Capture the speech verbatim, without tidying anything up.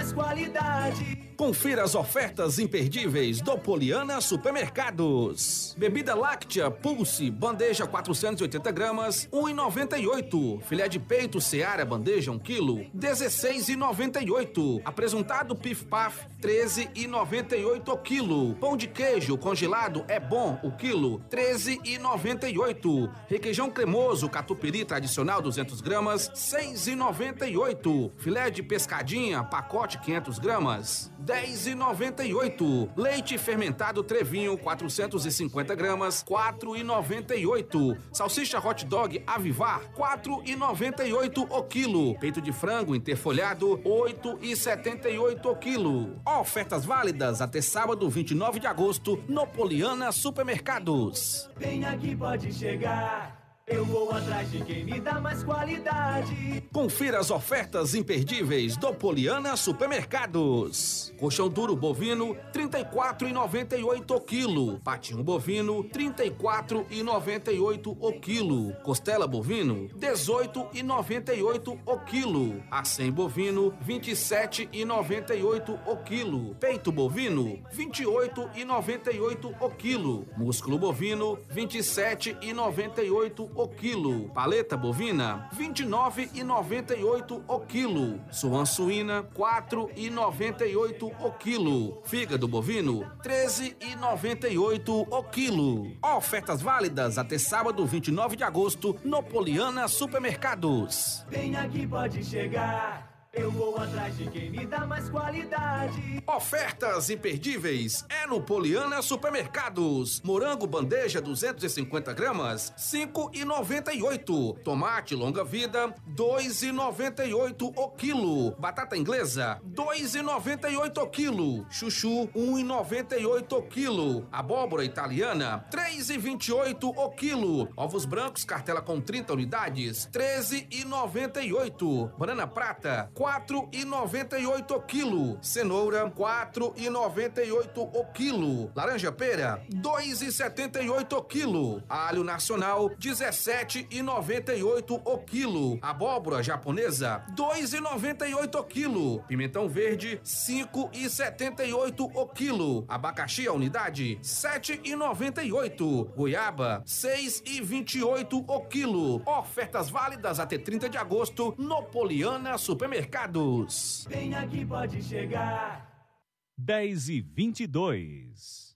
mais qualidade. Confira as ofertas imperdíveis do Poliana Supermercados. Bebida láctea Pulse, bandeja quatrocentos e oitenta gramas, um real e noventa e oito centavos. Filé de peito Seara, bandeja um quilo, dezesseis reais e noventa e oito centavos. Apresuntado Pif Paf, treze reais e noventa e oito centavos o quilo. Pão de queijo congelado é bom o quilo, treze reais e noventa e oito centavos. Requeijão cremoso Catupiry tradicional duzentas gramas, seis reais e noventa e oito centavos. Filé de pescadinha pacote quinhentas gramas, dez reais e noventa e oito centavos. Leite fermentado Trevinho quatrocentas e cinquenta gramas, quatro reais e noventa e oito centavos. Salsicha hot dog Avivar, quatro reais e noventa e oito centavos o quilo. Peito de frango interfolhado, oito reais e setenta e oito centavos o quilo. Ofertas válidas até sábado, vinte e nove de agosto, no Poliana Supermercados. Vem aqui, pode chegar. Eu vou atrás de quem me dá mais qualidade. Confira as ofertas imperdíveis do Poliana Supermercados. Colchão duro bovino, trinta e quatro reais e noventa e oito centavos o quilo. Patinho bovino, trinta e quatro reais e noventa e oito centavos o quilo. Costela bovino, dezoito reais e noventa e oito centavos o quilo. Acém bovino, vinte e sete reais e noventa e oito centavos o quilo. Peito bovino, vinte e oito reais e noventa e oito centavos o quilo. Músculo bovino, vinte e sete reais e noventa e oito centavos o quilo. Paleta bovina, vinte e nove reais e noventa e oito centavos o quilo. Suã suína, quatro reais e noventa e oito centavos o quilo. Fígado bovino, treze reais e noventa e oito centavos o quilo. Ofertas válidas até sábado, vinte e nove de agosto, no Poliana Supermercados. Vem aqui, pode chegar. Eu vou atrás de quem me dá mais qualidade. Ofertas imperdíveis é no Poliana Supermercados. Morango bandeja duzentas e cinquenta gramas, cinco reais e noventa e oito centavos. Tomate longa vida, dois reais e noventa e oito centavos o quilo. Batata inglesa, dois reais e noventa e oito centavos o quilo. Chuchu, um real e noventa e oito centavos o quilo. Abóbora italiana, três reais e vinte e oito centavos o quilo. Ovos brancos, cartela com trinta unidades, treze reais e noventa e oito centavos. Banana prata, quatro reais e noventa e oito centavos o quilo. Cenoura, quatro reais e noventa e oito centavos o quilo. Laranja pera, dois reais e setenta e oito centavos o quilo. Alho nacional, dezessete reais e noventa e oito centavos o quilo. Abóbora japonesa, dois reais e noventa e oito centavos o quilo. Pimentão verde, cinco reais e setenta e oito centavos o quilo. Abacaxi a unidade, sete reais e noventa e oito centavos. Goiaba, seis reais e vinte e oito centavos o quilo. Ofertas válidas até trinta de agosto no Poliana Supermercados. Vem aqui, pode chegar. dez e vinte e dois.